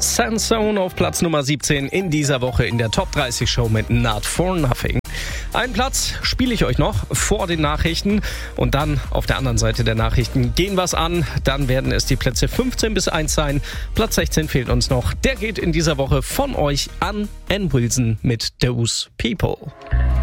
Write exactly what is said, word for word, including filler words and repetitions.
Sansone auf Platz Nummer siebzehn in dieser Woche in der Top dreißig Show mit Not For Nothing. Einen Platz spiele ich euch noch vor den Nachrichten und dann auf der anderen Seite der Nachrichten gehen was an. Dann werden es die Plätze fünfzehn bis eins sein. Platz sechzehn fehlt uns noch. Der geht in dieser Woche von euch an Ann Wilson mit Those People.